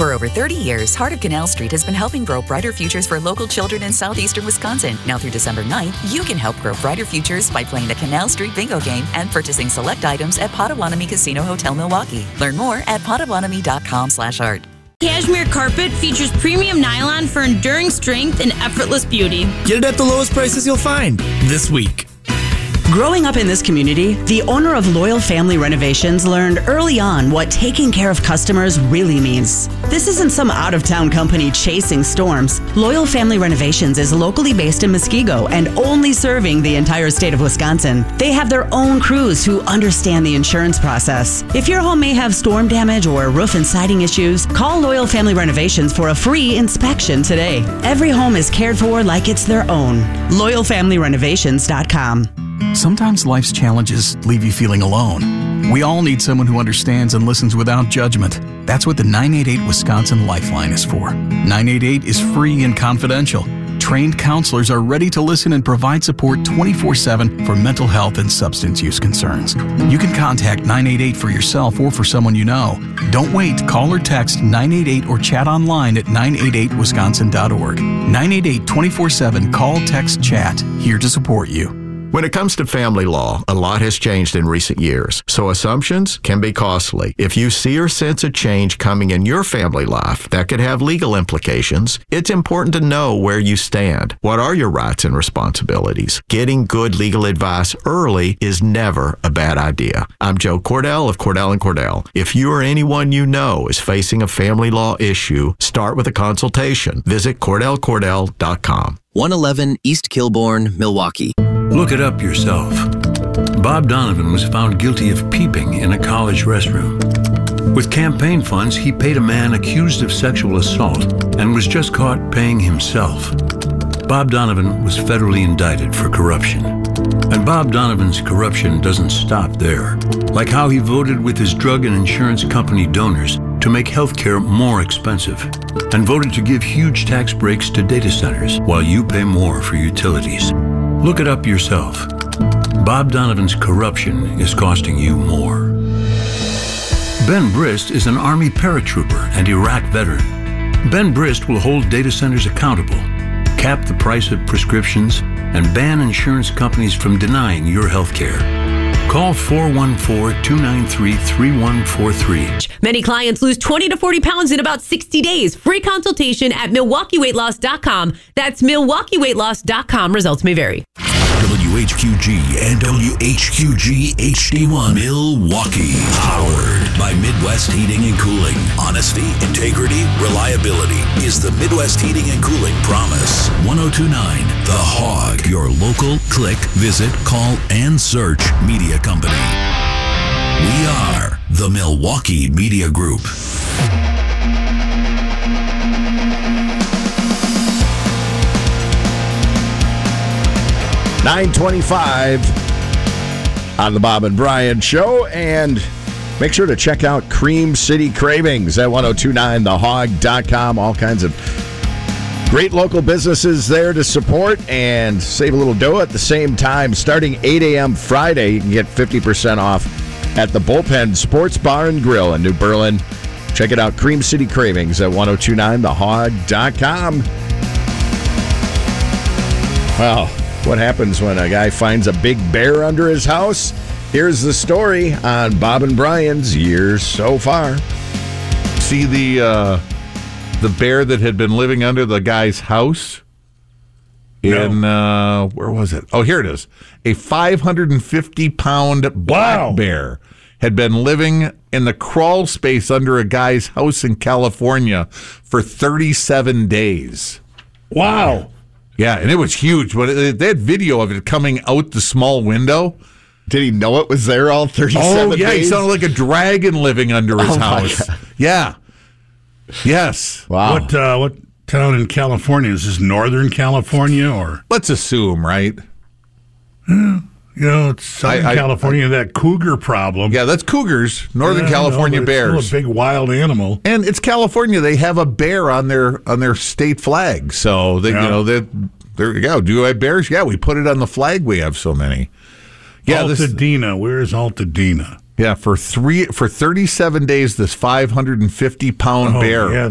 For over 30 years, Heart of Canal Street has been helping grow brighter futures for local children in southeastern Wisconsin. Now through December 9th, you can help grow brighter futures by playing the Canal Street Bingo game and purchasing select items at Potawatomi Casino Hotel Milwaukee. Learn more at potawatomi.com/art. Cashmere Carpet features premium nylon for enduring strength and effortless beauty. Get it at the lowest prices you'll find this week. Growing up in this community, the owner of Loyal Family Renovations learned early on what taking care of customers really means. This isn't some out-of-town company chasing storms. Loyal Family Renovations is locally based in Muskego and only serving the entire state of Wisconsin. They have their own crews who understand the insurance process. If your home may have storm damage or roof and siding issues, call Loyal Family Renovations for a free inspection today. Every home is cared for like it's their own. LoyalFamilyRenovations.com. Sometimes life's challenges leave you feeling alone. We all need someone who understands and listens without judgment. That's what the 988 Wisconsin Lifeline is for. 988 is free and confidential. Trained counselors are ready to listen and provide support 24/7 for mental health and substance use concerns. You can contact 988 for yourself or for someone you know. Don't wait. Call or text 988 or chat online at 988wisconsin.org. 988 24/7. Call, text, chat. Here to support you. When it comes to family law, a lot has changed in recent years, so assumptions can be costly. If you see or sense a change coming in your family life that could have legal implications, it's important to know where you stand. What are your rights and responsibilities? Getting good legal advice early is never a bad idea. I'm Joe Cordell of Cordell & Cordell. If you or anyone you know is facing a family law issue, start with a consultation. Visit CordellCordell.com. 111 East Kilbourne, Milwaukee. Look it up yourself. Bob Donovan was found guilty of peeping in a college restroom. With campaign funds, he paid a man accused of sexual assault and was just caught paying himself. Bob Donovan was federally indicted for corruption. And Bob Donovan's corruption doesn't stop there. Like how he voted with his drug and insurance company donors to make healthcare more expensive, and voted to give huge tax breaks to data centers while you pay more for utilities. Look it up yourself. Bob Donovan's corruption is costing you more. Ben Brist is an Army paratrooper and Iraq veteran. Ben Brist will hold data centers accountable, cap the price of prescriptions, and ban insurance companies from denying your health care. Call 414-293-3143. Many clients lose 20 to 40 pounds in about 60 days. Free consultation at MilwaukeeWeightLoss.com. That's MilwaukeeWeightLoss.com. Results may vary. WHQG and WHQG HD1 Milwaukee. Powered by Midwest Heating and Cooling. Honesty, integrity, reliability is the Midwest Heating and Cooling promise. 1029 The Hog. Your local click, visit, call, and search media company. We are the Milwaukee Media Group. $9:25 on the Bob and Brian Show, and make sure to check out Cream City Cravings at 1029thehog.com. All kinds of great local businesses there to support and save a little dough at the same time. Starting 8 a.m. Friday, you can get 50% off at the Bullpen Sports Bar and Grill in New Berlin. Check it out, Cream City Cravings at 1029thehog.com. Well, what happens when a guy finds a big bear under his house? Here's the story on Bob and Brian's Years So Far. See the bear that had been living under the guy's house? Where was it? Oh, here it is. A 550-pound black bear had been living in the crawl space under a guy's house in California for 37 days. Wow. Yeah, and it was huge. But they had video of it coming out the small window. Did he know it was there all 37 days? Oh, yeah, he sounded like a dragon living under his house. Yeah. Yes. Wow. What town in California? Is this Northern California or? Let's assume, right? It's Southern California, that cougar problem. Yeah, that's cougars, Northern California bears. It's still a big wild animal. And it's California. They have a bear on their state flag. So, do I have bears? Yeah, we put it on the flag. We have so many. Yeah, Altadena. Where is Altadena? Yeah, for 37 days, this 550-pound bear